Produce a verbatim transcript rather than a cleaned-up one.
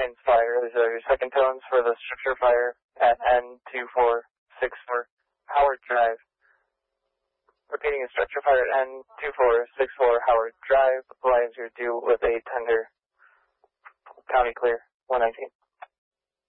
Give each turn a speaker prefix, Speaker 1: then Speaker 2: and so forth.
Speaker 1: Lions Fire. These are your second tones for the structure fire at N two four six four Howard Drive. Repeating, structure fire at N two four six four Howard Drive. Lions, you're due with a tender. County clear, one nineteen.